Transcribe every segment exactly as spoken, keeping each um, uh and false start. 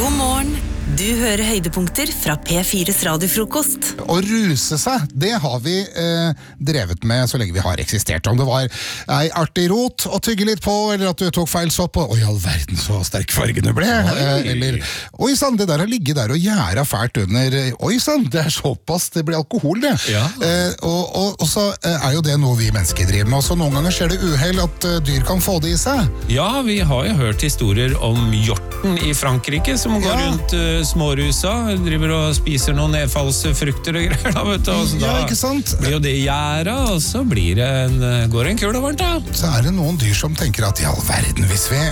God morgen. Du hører høydepunkter fra P fires radiofrokost. Å ruse seg, det har vi eh, drevet med så lenge vi har eksistert. Om det var ei artig rot å tygge litt på, eller at du tok feil sopp, og oi, all verden så sterk fargene ble. Eh, eller, oi sann, det der har ligget der og gjæra fælt under, oi sann, det er såpass, det blir alkohol det. Ja. Eh, og, og, og så er jo det noe vi mennesker driver med, og så noen ganger skjer det uheld at uh, dyr kan få det i seg. Ja, vi har jo hørt historier om hjorten i Frankrike, som går ja. rundt uh, smårusa, driver og spiser noen nedfallsfrukter og greier, da, vet du. Og så ja, da ikke sant? Blir jo det gjæra, og så blir det en, går det en kul og varmt, da. Så er det noen dyr som tenker at i all verden, hvis vi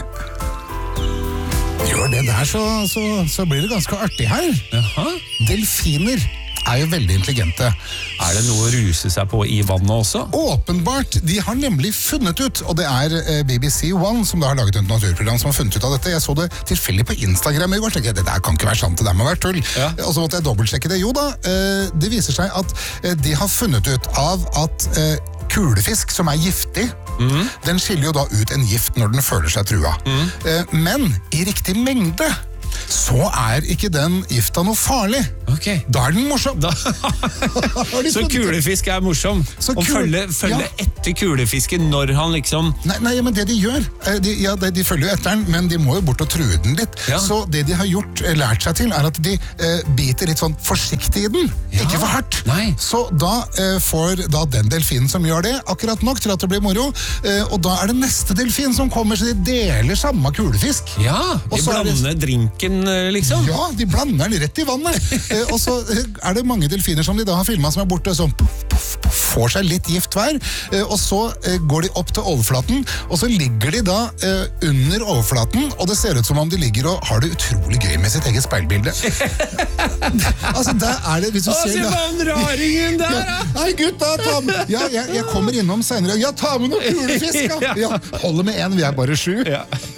gjør det der, så, så, så blir det ganske artig her. Jaha. Delfiner er jo veldig intelligente. Er det noe å ruse seg på i vannet også? Åpenbart, de har nemlig funnet ut, og det er B B C One som da har laget et naturprogram som har funnet ut av dette. Jeg så det tilfeldig på Instagram i går, så tenkte jeg, det der kan ikke være sant, det der må være tull. Ja. Og så måtte jeg dobbeltsjekke det. Jo da, det viser seg at de har funnet ut av at kulefisk som er giftig, mm. den skiller jo da ut en gift når den føler seg trua. Mm. Men i riktig mengde, så er ikke den gifta noe farlig. Okay. Da er den morsom. Da... så kulefisk er morsom. Så og kul... følge, følge ja. etter kulefisken når han liksom... Nei, nei, men det de gjør, de, ja, de, de følger jo etter den, men de må jo bort og true den litt. Ja. Så det de har gjort, lært seg til, er at de eh, biter litt sånn forsiktig i den. Ja. Ikke for hardt. Nei. Så da eh, får da den delfinen som gjør det, akkurat nok til at det blir moro, eh, og da er det neste delfin som kommer, så de deler samme kulefisk. Ja, de blander det... drinken, liksom. Ja, de blander den rett i vannet. Og så er det mange delfiner som de da har filmet som er borte, som puff, puff, puff, får seg litt gift hver, og så går de opp til overflaten, og så ligger de da under overflaten, og det ser ut som om de ligger og har det utrolig gøy med sitt eget speilbilde. Altså, der er det, hvis du Å, ser... Å, se på den raringen der, da! Ja, nei, gutta, ta med... Ja, jeg, jeg kommer innom senere. Ja, ta med noe kulefisk, ja! Ja, holder med en, vi er bare sju. Ja.